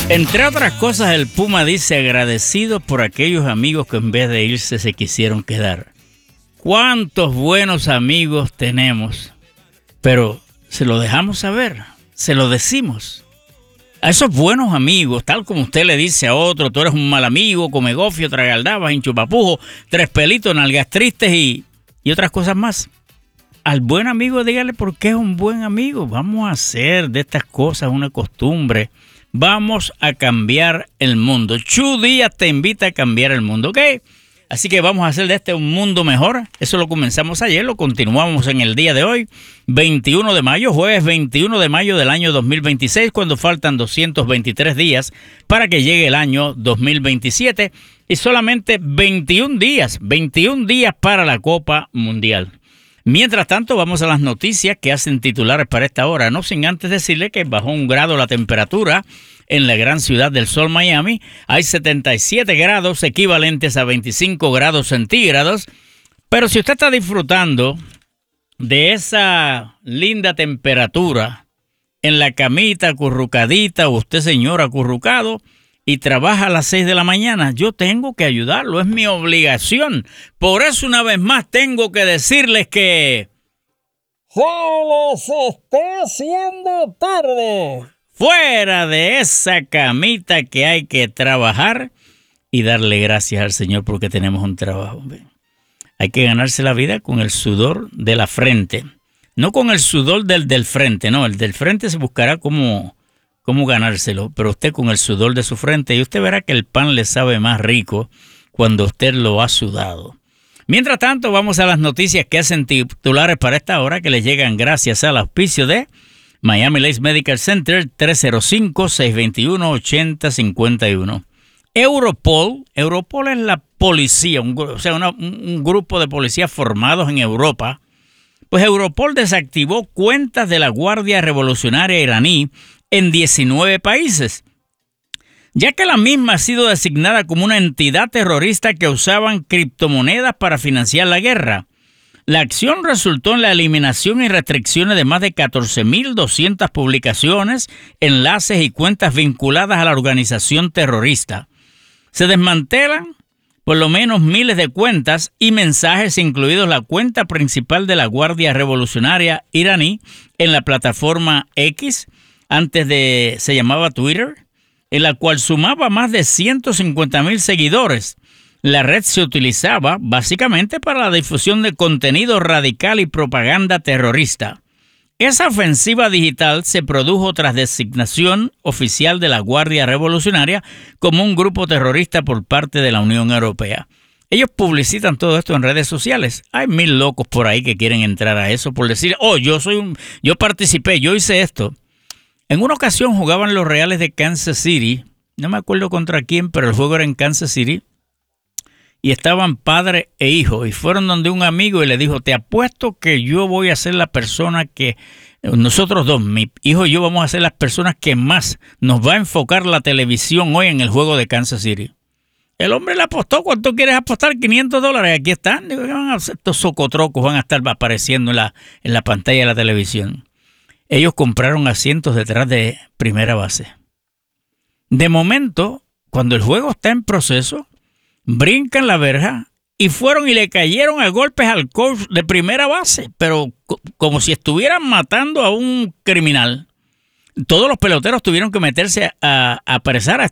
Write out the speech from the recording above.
Entre otras cosas, el Puma dice agradecido por aquellos amigos que en vez de irse se quisieron quedar. ¿Cuántos buenos amigos tenemos? Pero se lo dejamos saber, se lo decimos. A esos buenos amigos, tal como usted le dice a otro, tú eres un mal amigo, come gofio, tragaldabas, hinchupapujo, tres pelitos, nalgas tristes y otras cosas más. Al buen amigo dígale por qué es un buen amigo. Vamos a hacer de estas cosas una costumbre. Vamos a cambiar el mundo. Chu Díaz te invita a cambiar el mundo, ¿ok? Así que vamos a hacer de este un mundo mejor. Eso lo comenzamos ayer, lo continuamos en el día de hoy, 21 de mayo, jueves 21 de mayo del año 2026, cuando faltan 223 días para que llegue el año 2027 y solamente 21 días para la Copa Mundial. Mientras tanto, vamos a las noticias que hacen titulares para esta hora, no sin antes decirle que bajó 1 grado la temperatura en la gran ciudad del sol, Miami. Hay 77 grados equivalentes a 25 grados centígrados. Pero si usted está disfrutando de esa linda temperatura en la camita acurrucadita, o usted, señor, acurrucado, y trabaja a las 6 de la mañana, yo tengo que ayudarlo, es mi obligación. Por eso, una vez más, tengo que decirles que ¡se les está haciendo tarde! Fuera de esa camita que hay que trabajar y darle gracias al Señor porque tenemos un trabajo. Hay que ganarse la vida con el sudor de la frente, no con el sudor del frente, no, el del frente se buscará cómo ganárselo, pero usted con el sudor de su frente y usted verá que el pan le sabe más rico cuando usted lo ha sudado. Mientras tanto, vamos a las noticias que hacen titulares para esta hora que les llegan gracias al auspicio de Miami Lakes Medical Center, 305-621-8051. Europol es la policía, un grupo de policías formados en Europa. Pues Europol desactivó cuentas de la Guardia Revolucionaria iraní en 19 países, ya que la misma ha sido designada como una entidad terrorista que usaban criptomonedas para financiar la guerra. La acción resultó en la eliminación y restricciones de más de 14.200 publicaciones, enlaces y cuentas vinculadas a la organización terrorista. Se desmantelan por lo menos miles de cuentas y mensajes, incluidos la cuenta principal de la Guardia Revolucionaria iraní en la plataforma X, se llamaba Twitter, en la cual sumaba más de 150.000 seguidores. La red se utilizaba básicamente para la difusión de contenido radical y propaganda terrorista. Esa ofensiva digital se produjo tras designación oficial de la Guardia Revolucionaria como un grupo terrorista por parte de la Unión Europea. Ellos publicitan todo esto en redes sociales. Hay 1,000 locos por ahí que quieren entrar a eso por decir, yo participé, yo hice esto. En una ocasión jugaban los Reales de Kansas City, no me acuerdo contra quién, pero el juego era en Kansas City. Y estaban padre e hijo, y fueron donde un amigo y le dijo, te apuesto que yo voy a ser la persona que, nosotros dos, mi hijo y yo vamos a ser las personas que más nos va a enfocar la televisión hoy en el juego de Kansas City. El hombre le apostó, ¿cuánto quieres apostar? $500, aquí están, estos socotrocos van a estar apareciendo en la pantalla de la televisión. Ellos compraron asientos detrás de primera base. De momento, cuando el juego está en proceso, brincan la verja y fueron y le cayeron a golpes al coach de primera base, pero como si estuvieran matando a un criminal. Todos los peloteros tuvieron que meterse a apresar